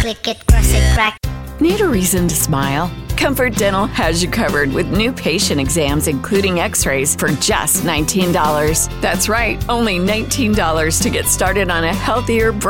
click it, cross it, crack. Need a reason to smile? Comfort Dental has you covered with new patient exams, including x-rays, for just $19. That's right, only $19 to get started on a healthier,